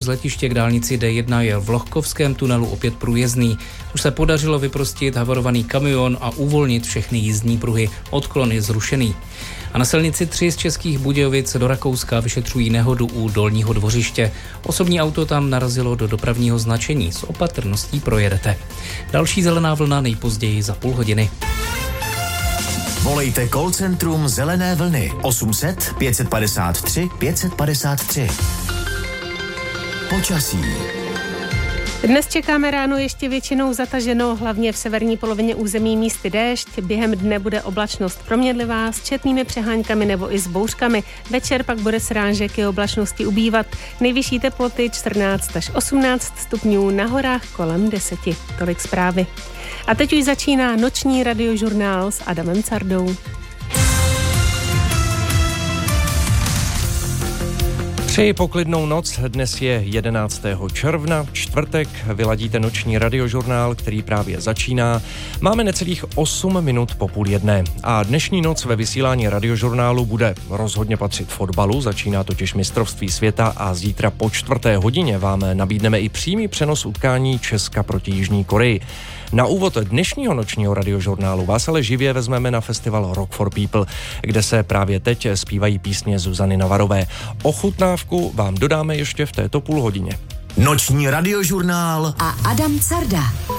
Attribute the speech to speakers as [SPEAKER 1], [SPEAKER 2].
[SPEAKER 1] letiště k dálnici D1 je v Lohkovském tunelu opět průjezdný. Už se podařilo vyprostit havarovaný kamion a uvolnit všechny jízdní pruhy. Odklon je zrušený. A na silnici 3 z Českých Budějovic do Rakouska vyšetřují nehodu u Dolního Dvořiště. Osobní auto tam narazilo do dopravního značení. S opatrností projedete. Další zelená vlna nejpozději za půl hodiny.
[SPEAKER 2] Volejte call centrum Zelené vlny 800 553 553. Počasí.
[SPEAKER 3] Dnes čekáme ráno ještě většinou zataženo, hlavně v severní polovině území místy déšť. Během dne bude oblačnost proměnlivá s četnými přeháňkami nebo i s bouřkami. Večer pak bude srážek i oblačnosti ubývat. Nejvyšší teploty 14 až 18 stupňů, na horách kolem 10. Tolik zprávy. A teď už začíná noční radiožurnál s Adamem Cardou.
[SPEAKER 4] Přeji poklidnou noc, dnes je 11. června, čtvrtek, vyladíte noční radiožurnál, který právě začíná. Máme necelých 8 minut po 12:30 a dnešní noc ve vysílání radiožurnálu bude rozhodně patřit fotbalu, začíná totiž mistrovství světa a zítra po 4:00 vám nabídneme i přímý přenos utkání Česka proti Jižní Koreji. Na úvod dnešního nočního radiožurnálu vás ale živě vezmeme na festival Rock for People, kde se právě teď zpívají písně Zuzany Navarové. Ochutnávku vám dodáme ještě v této půlhodině.
[SPEAKER 2] Noční radiožurnál
[SPEAKER 5] a Adam Carda.